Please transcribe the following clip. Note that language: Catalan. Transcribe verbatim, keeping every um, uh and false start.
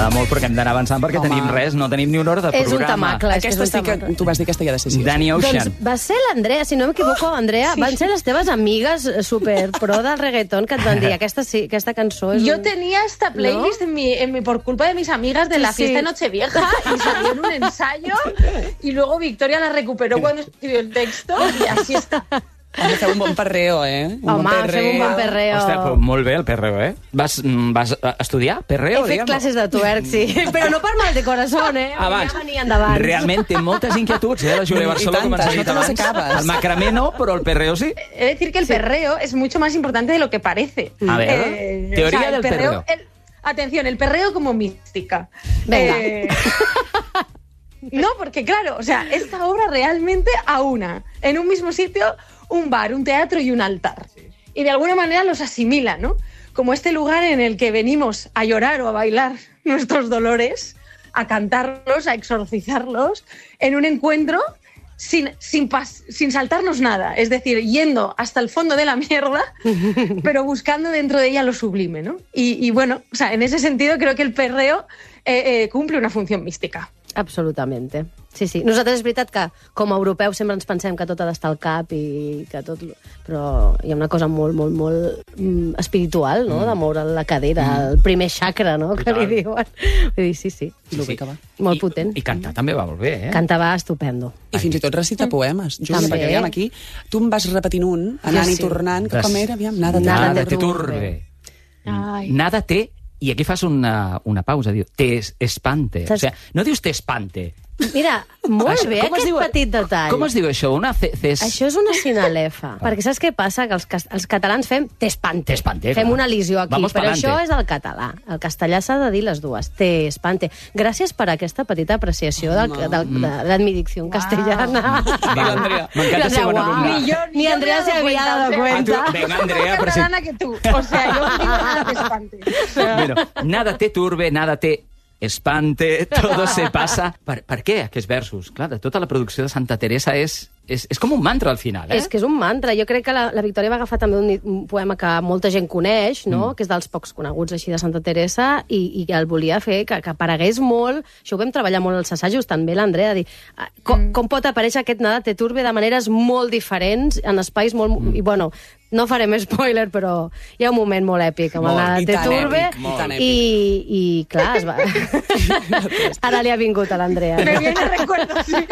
molt, però que hem d'anar avançant perquè Home. tenim res, no tenim ni una hora de És un programa. tamacle. És Aquesta és un sí que tamacle. tu vas dir que aquesta ja ha de ser sí. Danny Ocean. Doncs va ser l'Andrea, si no m'equivoco, Andrea, sí. Van ser les teves amigues super pro del reggaeton que et van dir aquesta, sí, aquesta cançó és Yo un... tenía esta playlist ¿No? en mi, en mi, por culpa de mis amigas de Sí, la sí. fiesta de Nochevieja y salió en un ensayo y luego Victoria la recuperó cuando escribió el texto y así está. Home, feu un bon perreo, eh? Un Home, bon perreo. fem un bon perreo. Ostres, però molt bé el perreo, eh? Vas, mm, vas a estudiar perreo, He fet diguem? classes de tuerc, sí, però no per mal de corazón, eh? Abans. Ja venien d'abans. Realment té moltes inquietuds, eh, la Júlia I Barceló, com ens tantes, ha dit no te les abans. acabes. El macramé no, però el perreo sí. He de decir que el perreo es mucho más importante de lo que parece. A ver, teoría el del perreo. el- atención, el perreo como mística. Venga. Eh, no, porque claro, o sea, esta obra realmente aúna en un mismo sitio un bar, un teatro y un altar. Y de alguna manera los asimila, ¿no? Como este lugar en el que venimos a llorar o a bailar nuestros dolores, a cantarlos, a exorcizarlos, en un encuentro sin, sin, pas- sin saltarnos nada. Es decir, yendo hasta el fondo de la mierda, pero buscando dentro de ella lo sublime, ¿no? Y, y bueno, o sea, en ese sentido creo que el perreo eh, eh, cumple una función mística. Absolutament. Sí, sí. Nosaltres és veritat que com a europeus sempre ens pensem que tot ha d'estar al cap i que tot... Però hi ha una cosa molt, molt, molt mm, espiritual, no?, de moure la cadera, el primer chakra, no?, que li diuen. Vull dir, sí, sí. Sí, sí. Que va. Molt I, potent. I cantar també va molt bé, eh? Cantava estupendo. I fins i tot recita poemes. Júlia, També. perquè aviam aquí, tu em vas repetint un, anant Sí, i sí. tornant, que Des- com era, aviam, nada, Nada Nada te te turbe. turbe. Ay. Nada te... I aquí fas una, una pausa, diu, te es- espante. O Saps- sigui, no dius te espante. Mira, molt Això- bé com es aquest diu- petit detall. Com es diu això? Una ce, ces... Això és una sinalefa. Perquè saps què passa? Que els, cas- els catalans fem t'espante. T'espante, Fem clar. una elisió aquí. Vamos Però pa'lante. això és el català. El castellà s'ha de dir les dues. T'espante. Gràcies per aquesta petita apreciació del, Home. del, de, de mi dicció castellana. Va, Andrea. M'encanta ser bona Guau. alumna. Ni yo, Ni yo Andrea me he se dado había cuenta, dado o sea, cuenta. Ah, tu- venga, Andrea, más pero si- catalana que tú. O sea, yo no digo nada te espante. O sea, Bueno, nada te turbe, nada te espante, todo se pasa. Per, per què aquests versos? Clar, de tota la producció de Santa Teresa és, és, és com un mantra al final, eh? És que és un mantra. Jo crec que la, la Victòria va agafar també un, un poema que molta gent coneix, no? Mm. que és dels pocs coneguts així de Santa Teresa, i, i que el volia fer que, que aparegués molt. Això ho vam treballar molt als assajos, també l'Andrea, dir ah, com, mm. com pot aparèixer aquest Nada te turbe de maneres molt diferents, en espais molt... Mm. I bueno, no farem spoiler, però hi ha un moment molt èpic amb el Molt, Nada i te tan turbe. èpic, molt. tan I, I, clar, es va... Ara li ha vingut a l'Andrea. me viene recuerdo, sí.